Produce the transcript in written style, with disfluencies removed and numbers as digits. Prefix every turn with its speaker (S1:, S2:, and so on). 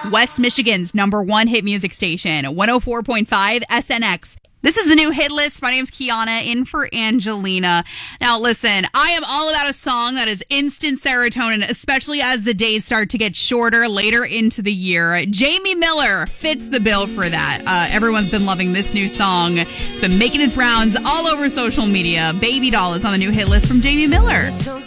S1: West Michigan's #1 hit music station, 104.5 SNX. This is the new hit list. My name's Kiana, in for Angelina. Now, listen, I am all about a song that is instant serotonin, especially as the days start to get shorter later into the year. Jamie Miller fits the bill for that. Everyone's been loving this new song. It's been making its rounds all over social media. Baby Doll is on the new hit list from Jamie Miller.